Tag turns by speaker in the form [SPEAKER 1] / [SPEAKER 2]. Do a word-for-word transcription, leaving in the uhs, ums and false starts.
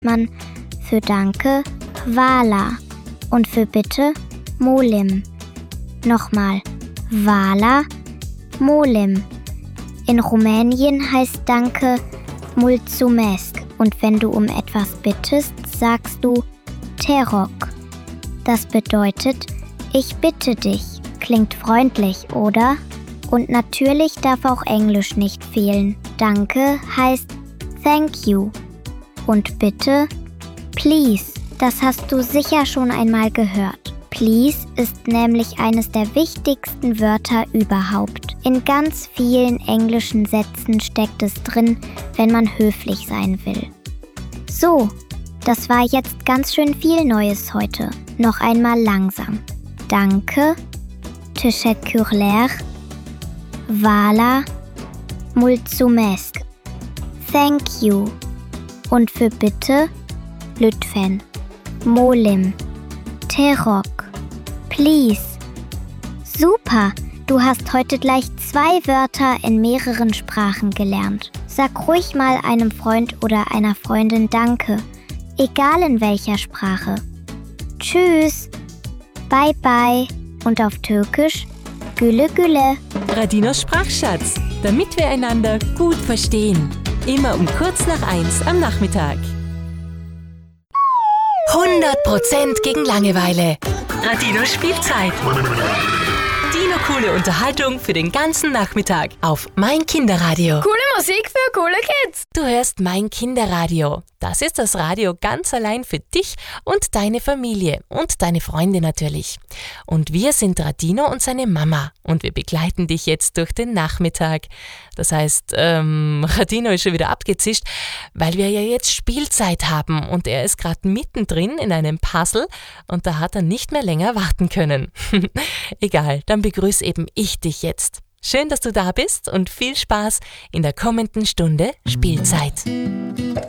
[SPEAKER 1] man für Danke Hvala und für Bitte Molim. Nochmal, Hvala, Molim. In Rumänien heißt Danke Mulțumesc und wenn du um etwas bittest, sagst du Te rog. Das bedeutet, ich bitte dich. Klingt freundlich, oder? Und natürlich darf auch Englisch nicht fehlen. Danke heißt Thank you. Und bitte Please. Das hast du sicher schon einmal gehört. Please ist nämlich eines der wichtigsten Wörter überhaupt. In ganz vielen englischen Sätzen steckt es drin, wenn man höflich sein will. So, das war jetzt ganz schön viel Neues heute. Noch einmal langsam. Danke, teşekkürler, Hvala, mulțumesc, thank you und für bitte lütfen, molim, te rog, please. Super, du hast heute gleich zwei Wörter in mehreren Sprachen gelernt. Sag ruhig mal einem Freund oder einer Freundin Danke, egal in welcher Sprache. Tschüss, bye bye und auf Türkisch Güle Güle.
[SPEAKER 2] Radinos Sprachschatz, damit wir einander gut verstehen. Immer um kurz nach eins am Nachmittag. hundert Prozent gegen Langeweile. Radinos Spielzeit. Dino coole Unterhaltung für den ganzen Nachmittag auf Mein Kinderradio.
[SPEAKER 3] Coole Musik für coole Kids.
[SPEAKER 2] Du hörst Mein Kinderradio. Das ist das Radio ganz allein für dich und deine Familie und deine Freunde natürlich. Und wir sind Radino und seine Mama und wir begleiten dich jetzt durch den Nachmittag. Das heißt, ähm, Radino ist schon wieder abgezischt, weil wir ja jetzt Spielzeit haben und er ist gerade mittendrin in einem Puzzle und da hat er nicht mehr länger warten können. Egal, dann begrüße eben ich dich jetzt. Schön, dass du da bist und viel Spaß in der kommenden Stunde Spielzeit.